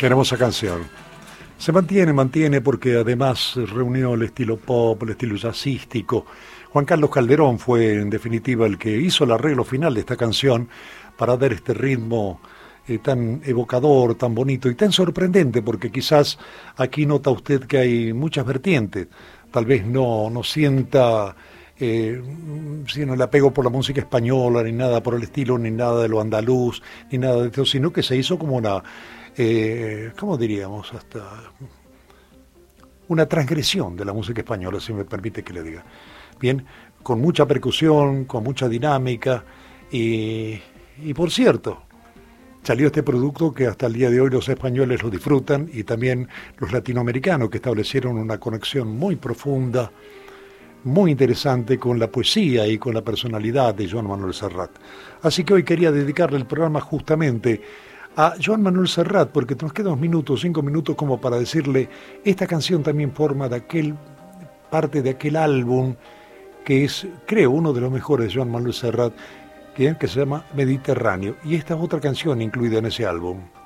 Qué hermosa canción. Se mantiene porque además reunió el estilo pop, el estilo jazzístico. Juan Carlos Calderón fue en definitiva el que hizo el arreglo final de esta canción para dar este ritmo tan evocador, tan bonito y tan sorprendente, porque quizás aquí nota usted que hay muchas vertientes. Tal vez no sienta sino el apego por la música española, ni nada por el estilo, ni nada de lo andaluz, ni nada de esto, sino que se hizo como una, ¿cómo diríamos? Hasta una transgresión de la música española, si me permite que le diga. Bien, con mucha percusión, con mucha dinámica, y por cierto, salió este producto que hasta el día de hoy los españoles lo disfrutan, y también los latinoamericanos, que establecieron una conexión muy profunda, muy interesante con la poesía y con la personalidad de Joan Manuel Serrat. Así que hoy quería dedicarle el programa justamente a Joan Manuel Serrat, porque nos quedan 5 minutos como para decirle, esta canción también forma parte de aquel álbum que es, creo, uno de los mejores de Joan Manuel Serrat, que se llama Mediterráneo, y esta es otra canción incluida en ese álbum.